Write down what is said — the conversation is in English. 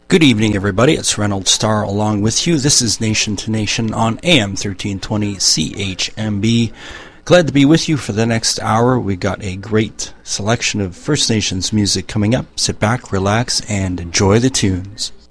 Good evening, everybody. It's Reynolds Starr along with you. This is Nation to Nation on AM 1320 CHMB. Glad to be with you for the next hour. We got a great selection of First Nations music coming up. Sit back, relax, and enjoy the tunes.